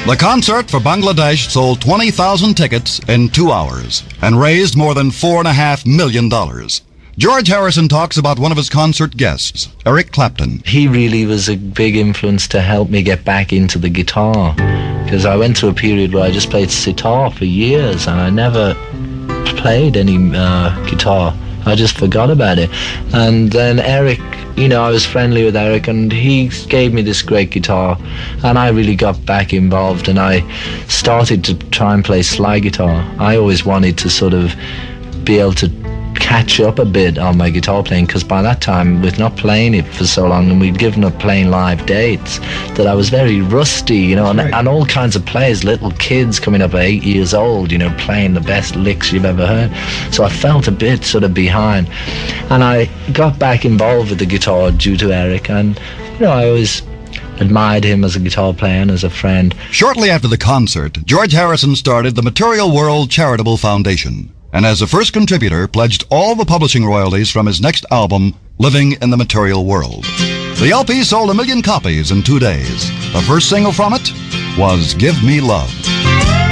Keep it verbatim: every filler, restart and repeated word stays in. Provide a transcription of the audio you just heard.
The concert for Bangladesh sold twenty thousand tickets in two hours and raised more than four and a half million dollars. George Harrison talks about one of his concert guests, Eric Clapton. He really was a big influence to help me get back into the guitar, because I went through a period where I just played sitar for years and I never played any uh, guitar. I just forgot about it. And then Eric, you know, I was friendly with Eric and he gave me this great guitar and I really got back involved and I started to try and play slide guitar. I always wanted to sort of be able to catch up a bit on my guitar playing, because by that time, with not playing it for so long and we'd given up playing live dates, that I was very rusty, you know, and, right. and all kinds of players, little kids coming up at eight years old, you know, playing the best licks you've ever heard. So I felt a bit sort of behind. And I got back involved with the guitar due to Eric, and, you know, I always admired him as a guitar player and as a friend. Shortly after the concert, George Harrison started the Material World Charitable Foundation, and as a first contributor pledged all the publishing royalties from his next album, Living in the Material World. The L P sold a million copies in two days. The first single from it was Give Me Love.